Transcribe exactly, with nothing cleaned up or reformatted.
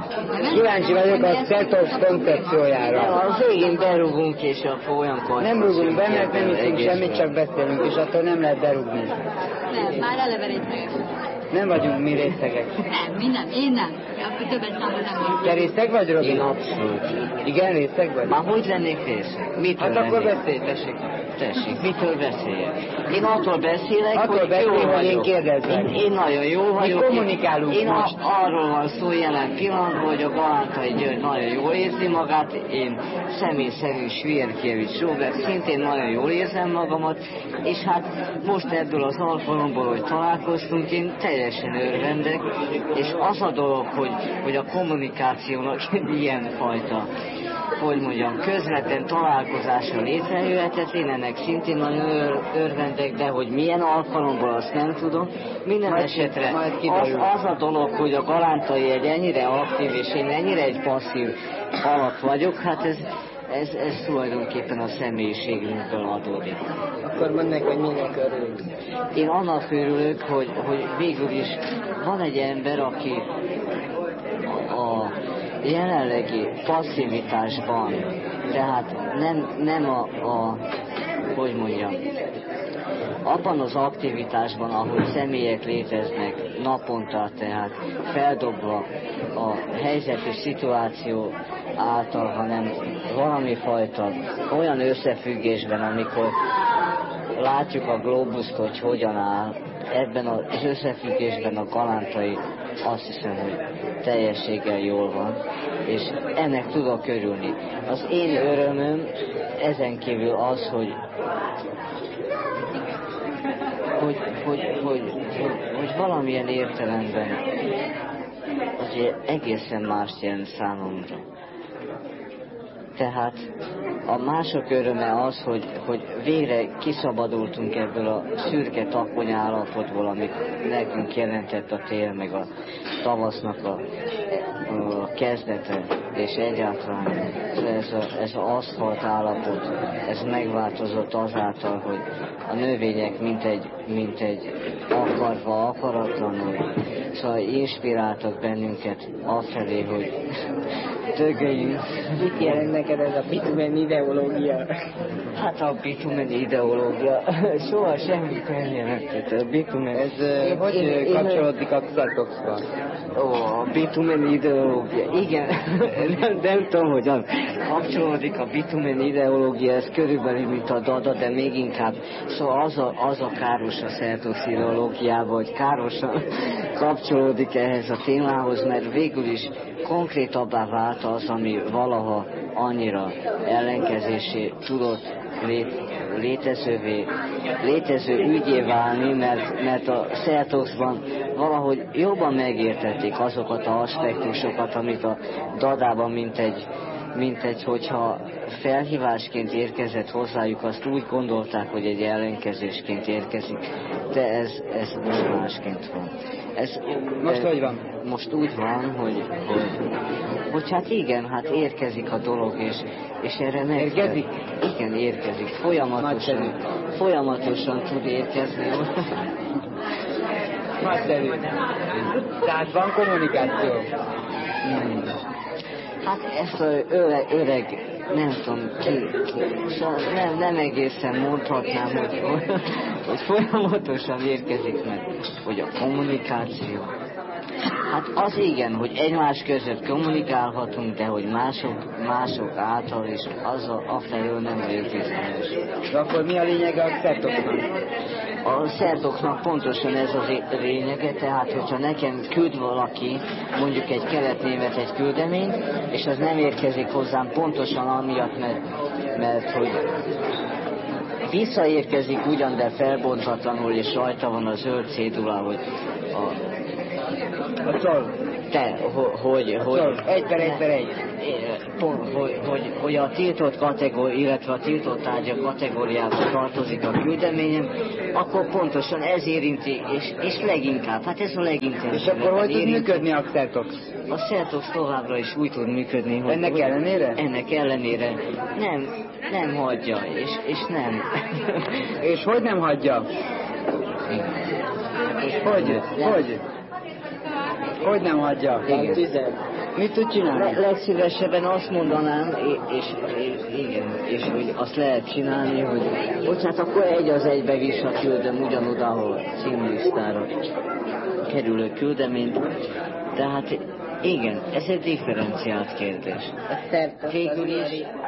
Kíváncsi vagyok a Szertox koncepciójára. Az végén berúgunk, és akkor olyankor... Nem rúgunk be, mert nem hiszünk semmit, csak beszélünk, és attól nem lehet berúgni. Nem, már eleve részegek. Nem vagyunk mi részegek. Nem, mi nem, én nem. Akkor többet számol nem. Te részeg vagy, Robi? Én abszolút. Igen, részeg vagy? Már hogy lennék részeg? Mitől Hát akkor lennék? beszélj, tessék. Tessék, mitől beszéljek? Én attól beszélek, attól hogy beszél, jó hogy vagyok. én kérdezlek. Én, én nagyon jó vagyok. Mi kommunikálunk Én most. A, arról van szó jelen pillanatban, hogy a Galántai György nagyon jól érzi magát. Én személy szerint Svierkiewicz Robert szintén nagyon jól érzem magamat. És hát most ebből az alkalomból, hogy találkoztunk, én teljesen örvendek. És az a dolog, hogy, hogy a kommunikációnak ilyen fajta, hogy mondjam, közvetlen találkozással létrejöhetett, én ennek szintén nagyon ör, örvendek, de hogy milyen alkalomból, azt nem tudom. Minden majd, esetre majd az, az a dolog, hogy a Galántai egy ennyire aktív, és én ennyire egy passzív alak vagyok, hát ez, ez, ez tulajdonképpen a személyiségünkből adódik. Akkor mondd meg, hogy minek örülünk. Én annak örülök, hogy, hogy végül is van egy ember, aki a jelenlegi passzivitásban, tehát nem, nem a, a, hogy mondjam, abban az aktivitásban, ahol személyek léteznek naponta, tehát feldobva a helyzetes szituáció által, hanem valami fajta olyan összefüggésben, amikor látjuk a globuszt, hogy hogyan áll, ebben az összefüggésben a Galántai azt hiszem, hogy teljességgel jól van, és ennek tudok örülni. Az én örömöm ezen kívül az, hogy hogy, hogy, hogy, hogy, hogy valamilyen értelemben azért egészen mást jelent számomra. Tehát a mások öröme az, hogy, hogy végre kiszabadultunk ebből a szürke takony állapotból, amit nekünk jelentett a tél, meg a tavasznak a, a kezdete, és egyáltalán ez az ez a aszfalt állapot, ez megváltozott azáltal, hogy a növények mint egy, mint egy akarva, akaratlanul, szóval inspiráltak bennünket afelé, hogy dögöljünk. Mit jelent neked ez a bitumen ideológia? Hát a bitumen ideológia soha semmi nem jelentett. A bitumen... Ez én, hogy én, kapcsolódik én... a Szertoxban? Ó, a bitumen ideológia, igen, nem, nem tudom, hogyan kapcsolódik a bitumen ideológia, ez körülbelül, mint a dada, de még inkább. Szóval az a, az a káros a Szertox ideológiával, hogy károsan kapcsolódik ehhez a témához, mert végül is konkrétabbá vált az, ami valaha annyira ellenkezésé tudott lét, létezővé, létező ügyé válni, mert, mert a Szertoxban valahogy jobban megértették azokat az aspektusokat, amit a dadában mint egy, mint egy, hogyha felhívásként érkezett hozzájuk, azt úgy gondolták, hogy egy ellenkezésként érkezik, de ez, ez most másként van. Ez, most hogy van? Most úgy van, hogy, hogy, hogy hát igen, hát érkezik a dolog, és, és erre meg... Érkezik? Igen, érkezik. Folyamatosan, folyamatosan tud érkezni. Nagyszerű. Tehát van kommunikáció. Hmm. Hát ezt az öreg, öreg nem tudom ki, ki szóval nem, nem egészen mondhatnám, hogy, hogy folyamatosan érkezik meg, hogy a kommunikáció. Hát az igen, hogy egymás között kommunikálhatunk, de hogy mások, mások által is, az a, afelől nem vagyok bizonyos. De akkor mi a lényege a Szertoxnak? A Szertoxnak pontosan ez az lényege, tehát hogyha nekem küld valaki, mondjuk egy keletnémet egy küldeményt, és az nem érkezik hozzám pontosan amiatt, mert, mert hogy visszaérkezik ugyan, de felbonthatlanul, és rajta van a zöld cédula, hogy a A szol. Te, hogy... hogy egy per egy per egy. Pont, hogy, hogy, hogy a tiltott kategória, illetve a tiltott tárgyak kategóriába tartozik a küldeményem, akkor pontosan ez érinti, és, és leginkább, hát ez a leginkább. És akkor hogy tud működni a Szertox? A Szertox továbbra is úgy tud működni, hogy... Ennek hogy, ellenére? Ennek ellenére nem, nem hagyja, és, és nem. És hogy nem hagyja? És hogy? Nem. Hogy? Hogy nem hagyja? Igen. Mit tud csinálni? Le, legszívesebben azt mondanám, és, és, és igen, és hogy azt lehet csinálni, hogy bocsánat, akkor egy az egybe visszaküldöm ugyanoda, ahol címlistára kerülő küldeményt. Tehát igen, ez egy differenciált kérdés. Végül is